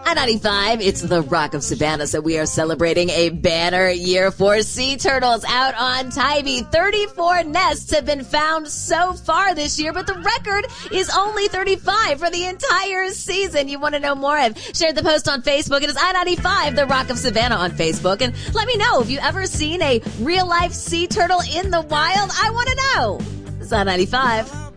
I-95, it's the Rock of Savannah, so we are celebrating a banner year for sea turtles out on Tybee. 34 nests have been found so far this year, but the record is only 35 for the entire season. You want to know more? I've shared the post on Facebook. It is I-95, the Rock of Savannah on Facebook. And let me know, have you ever seen a real-life sea turtle in the wild? I want to know. It's I-95.